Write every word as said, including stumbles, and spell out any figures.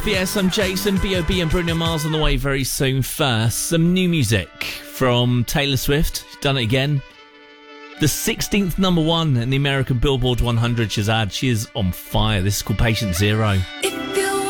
Yes, I'm Jason. B O B and Bruno Mars on the way very soon. First, some new music from Taylor Swift. She's done it again. The sixteenth number one in the American Billboard one hundred she's had. She is on fire. This is called Patient Zero. It